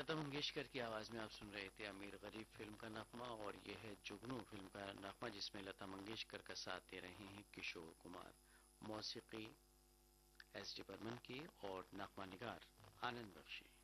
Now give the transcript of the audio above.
लता मंगेशकर की आवाज में आप सुन रहे थे अमीर गरीब फिल्म का नगमा, और यह है जुगनू फिल्म का नगमा, जिसमें लता मंगेशकर का साथ दे रहे हैं किशोर कुमार। मौसीकी एस डी बर्मन की और नगमा निगार आनंद बख्शी।